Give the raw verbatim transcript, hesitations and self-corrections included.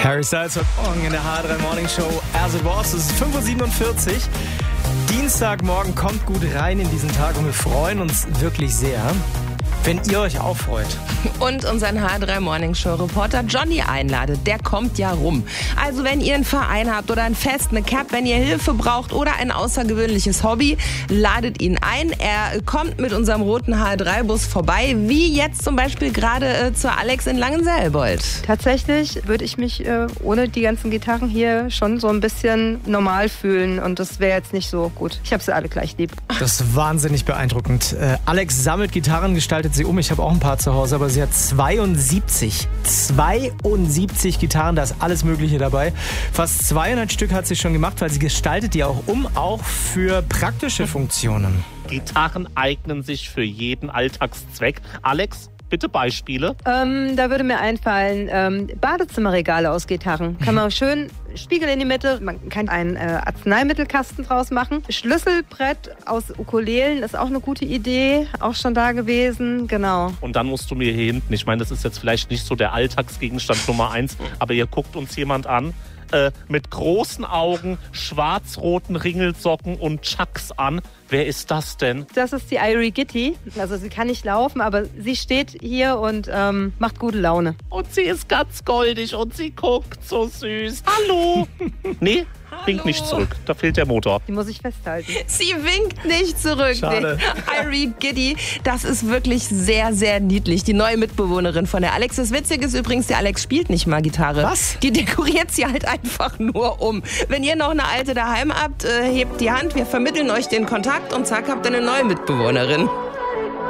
Harry Styles heute Morgen in der H drei Morning Show As It Was. Es ist fünf Uhr siebenundvierzig. Dienstagmorgen, kommt gut rein in diesen Tag und wir freuen uns wirklich sehr, wenn ihr euch auch freut. Und unseren H drei Morning Show Reporter Johnny einladet. Der kommt ja rum. Also wenn ihr einen Verein habt oder ein Fest, eine Cap, wenn ihr Hilfe braucht oder ein außergewöhnliches Hobby, ladet ihn ein. Er kommt mit unserem roten H drei Bus vorbei, wie jetzt zum Beispiel gerade äh, zur Alex in Langenselbold. Tatsächlich würde ich mich äh, ohne die ganzen Gitarren hier schon so ein bisschen normal fühlen und das wäre jetzt nicht so gut. Ich habe sie alle gleich lieb. Das ist wahnsinnig beeindruckend. Äh, Alex sammelt Gitarren, gestaltet sie um. Ich habe auch ein paar zu Hause, aber sie hat zweiundsiebzig. zweiundsiebzig Gitarren, da ist alles Mögliche dabei. Fast zweihundert Stück hat sie schon gemacht, weil sie gestaltet die auch um, auch für praktische Funktionen. Gitarren eignen sich für jeden Alltagszweck. Alex, bitte Beispiele. Ähm, da würde mir einfallen, ähm, Badezimmerregale aus Gitarren. Kann man schön Spiegel in die Mitte, man kann einen äh, Arzneimittelkasten draus machen. Schlüsselbrett aus Ukulelen ist auch eine gute Idee, auch schon da gewesen, genau. Und dann musst du mir hier hinten, ich meine, das ist jetzt vielleicht nicht so der Alltagsgegenstand Nummer eins, aber hier guckt uns jemand an, äh, mit großen Augen, schwarz-roten Ringelsocken und Chucks an. Wer ist das denn? Das ist die Irie Gitti. Also sie kann nicht laufen, aber sie steht hier und ähm, macht gute Laune. Und sie ist ganz goldig und sie guckt so süß. Hallo! Nee, winkt nicht zurück. Da fehlt der Motor. Die muss ich festhalten. Sie winkt nicht zurück. Schade. Nee. Irie Gitti, das ist wirklich sehr, sehr niedlich. Die neue Mitbewohnerin von der Alex. Das Witzige ist übrigens, der Alex spielt nicht mal Gitarre. Was? Die dekoriert sie halt einfach nur um. Wenn ihr noch eine alte daheim habt, äh, hebt die Hand. Wir vermitteln euch den Kontakt und zack, habt ihr eine neue Mitbewohnerin.